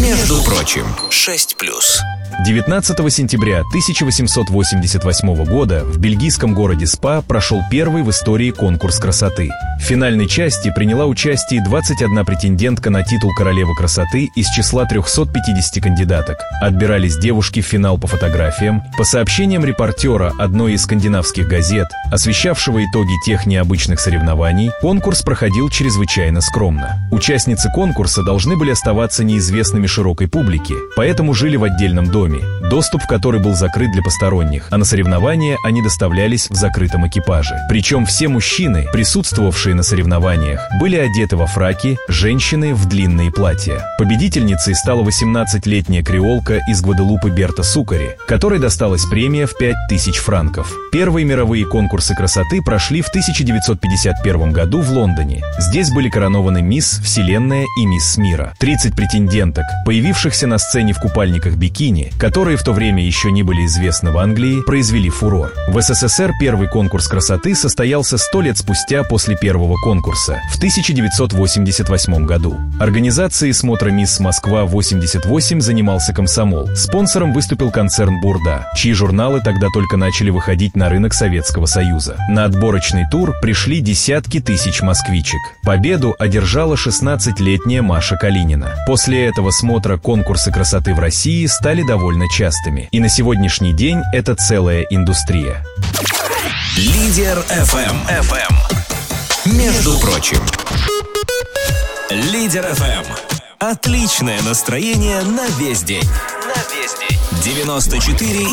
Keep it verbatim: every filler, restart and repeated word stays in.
Между прочим, шесть плюс. девятнадцатого сентября тысяча восемьсот восемьдесят восьмого года в бельгийском городе Спа прошел первый в истории конкурс красоты. В финальной части приняла участие двадцать одна претендентка на титул королевы красоты из числа трехсот пятидесяти кандидаток. Отбирались девушки в финал по фотографиям. По сообщениям репортера одной из скандинавских газет, освещавшего итоги тех необычных соревнований, конкурс проходил чрезвычайно скромно. Участницы конкурса должны были оставаться неизвестными широкой публике, поэтому жили в отдельном доме, доступ в который был закрыт для посторонних, а на соревнования они доставлялись в закрытом экипаже. Причем все мужчины, присутствовавшие на соревнованиях, были одеты во фраки, женщины в длинные платья. Победительницей стала восемнадцатилетняя креолка из Гваделупы Берта Сукари, которой досталась премия в пять тысяч франков. Первые мировые конкурсы красоты прошли в тысяча девятьсот пятьдесят первом году в Лондоне. Здесь были коронованы мисс Вселенная и мисс Мира. тридцать претенденток, появившихся на сцене в купальниках бикини, которые в то время еще не были известны в Англии, произвели фурор. В СССР первый конкурс красоты состоялся сто лет спустя после первого конкурса, в тысяча девятьсот восемьдесят восьмом году. Организацией смотра «Мисс Москва восемьдесят восемь» занимался комсомол. Спонсором выступил концерн «Бурда», чьи журналы тогда только начали выходить на рынок Советского Союза. На отборочный тур пришли десятки тысяч москвичек. Победу одержала шестнадцатилетняя Маша Калинина. После этого смотра конкурсы красоты в России стали довольно частыми. И на сегодняшний день это целая индустрия. Лидер эф эм. эф эм. Между прочим. Лидер эф эм. Отличное настроение на весь день. На весь день. девяносто четыре